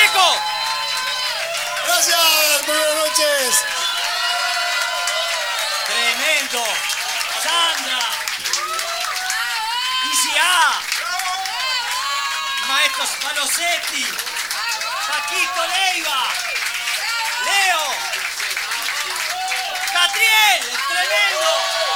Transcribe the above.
Checo. Gracias, muy buenas noches. Tremendo. Sandra. ICA. Maestros Palosetti. Paquito Leiva. Leo. Catriel. Tremendo.